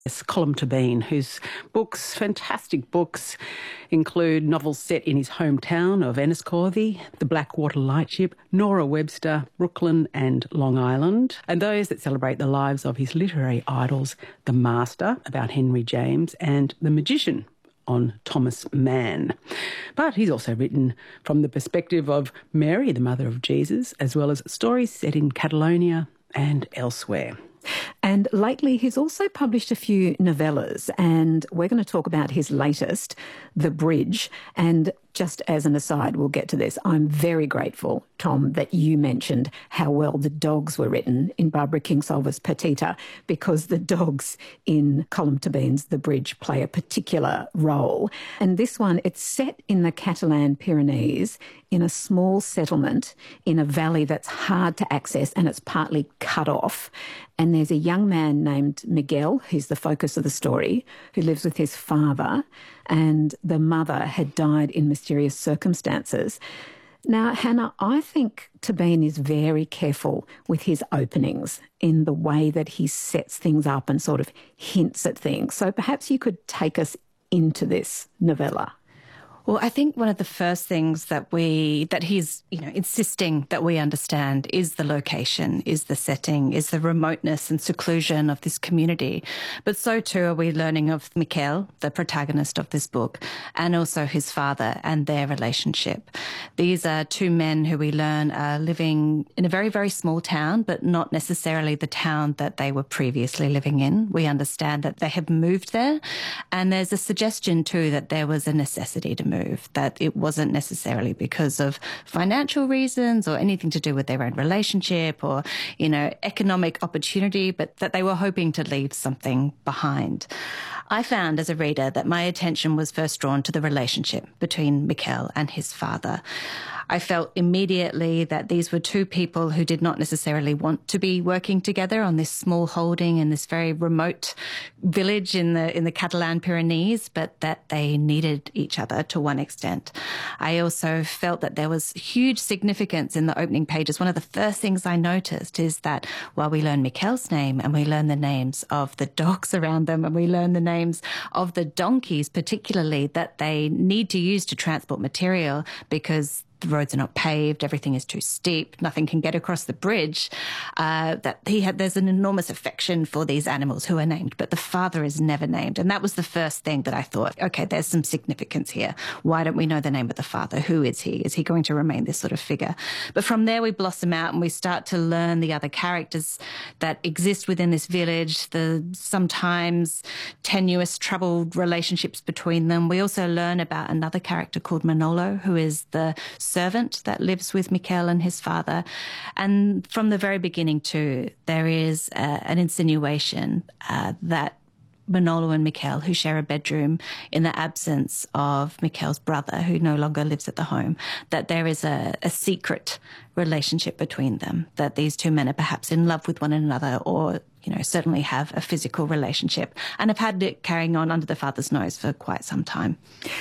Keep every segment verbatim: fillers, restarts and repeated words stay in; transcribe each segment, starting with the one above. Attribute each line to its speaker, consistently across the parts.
Speaker 1: Yes, Colm Tóibín, whose books, fantastic books, include novels set in his hometown of Enniscorthy, The Blackwater Lightship, Nora Webster, Brooklyn and Long Island, and those that celebrate the lives of his literary idols, The Master, about Henry James, and The Magician, on Thomas Mann. But he's also written from the perspective of Mary, the mother of Jesus, as well as stories set in Catalonia and elsewhere.
Speaker 2: And lately he's also published a few novellas, and we're going to talk about his latest, The Bridge. And just as an aside, we'll get to this, I'm very grateful, Tom, that you mentioned how well the dogs were written in Barbara Kingsolver's Perdita, because the dogs in Colm Tóibín's The Bridge play a particular role. And this one, it's set in the Catalan Pyrenees, in a small settlement in a valley that's hard to access and it's partly cut off. And there's a young man named Miguel, who's the focus of the story, who lives with his father, and the mother had died in mysterious circumstances. Now, Hannah, I think Tóibín is very careful with his openings in the way that he sets things up and sort of hints at things. So perhaps you could take us into this novella.
Speaker 3: Well, I think one of the first things that we, that he's, you know, insisting that we understand is the location, is the setting, is the remoteness and seclusion of this community. But so too are we learning of Miquel, the protagonist of this book, and also his father and their relationship. These are two men who we learn are living in a very, very small town, but not necessarily the town that they were previously living in. We understand that they have moved there, and there's a suggestion too that there was a necessity to move, that it wasn't necessarily because of financial reasons or anything to do with their own relationship or, you know, economic opportunity, but that they were hoping to leave something behind. I found as a reader that my attention was first drawn to the relationship between Miquel and his father. I felt immediately that these were two people who did not necessarily want to be working together on this small holding in this very remote village in the in the Catalan Pyrenees, but that they needed each other to one extent. I also felt that there was huge significance in the opening pages. One of the first things I noticed is that while we learn Miquel's name and we learn the names of the dogs around them and we learn the names of the donkeys particularly that they need to use to transport material because the roads are not paved, everything is too steep, nothing can get across the bridge, uh, that he had, there's an enormous affection for these animals who are named, but the father is never named. And that was the first thing that I thought, okay, there's some significance here. Why don't we know the name of the father? Who is he? Is he going to remain this sort of figure? But from there we blossom out and we start to learn the other characters that exist within this village, the sometimes tenuous, troubled relationships between them. We also learn about another character called Manolo, who is the servant that lives with Miquel and his father. And from the very beginning too, there is uh, an insinuation uh, that Manolo and Miquel, who share a bedroom in the absence of Miquel's brother, who no longer lives at the home, that there is a, a secret relationship between them, that these two men are perhaps in love with one another or, you know, certainly have a physical relationship and have had it carrying on under the father's nose for quite some time.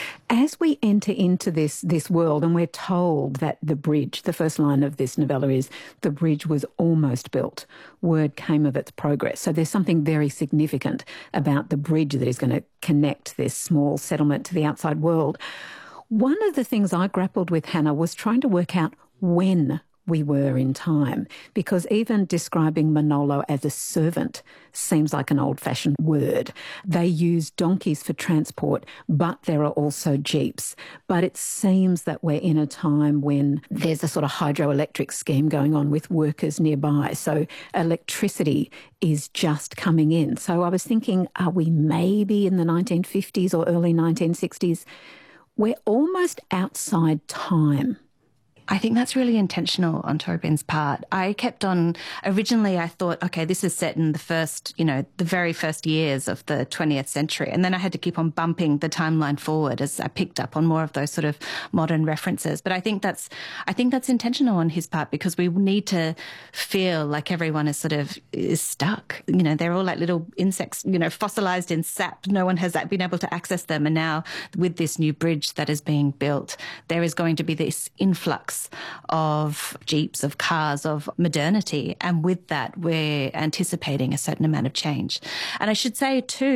Speaker 2: As we enter into this this world and we're told that the bridge, the first line of this novella is, the bridge was almost built, word came of its progress. So there's something very significant about the bridge that is going to connect this small settlement to the outside world. One of the things I grappled with, Hannah, was trying to work out when we were in time, because even describing Manolo as a servant seems like an old-fashioned word. They use donkeys for transport, but there are also jeeps. But it seems that we're in a time when there's a sort of hydroelectric scheme going on with workers nearby. So electricity is just coming in. So I was thinking, are we maybe in the nineteen fifties or early nineteen sixties? We're almost outside time.
Speaker 3: I think that's really intentional on Tóibín's part. I kept on, originally I thought, okay, this is set in the first, you know, the very first years of the twentieth century. And then I had to keep on bumping the timeline forward as I picked up on more of those sort of modern references. But I think that's, I think that's intentional on his part, because we need to feel like everyone is sort of is stuck. You know, they're all like little insects, you know, fossilized in sap. No one has been able to access them. And now with this new bridge that is being built, there is going to be this influx of jeeps, of cars, of modernity. And with that, we're anticipating a certain amount of change. And I should say too,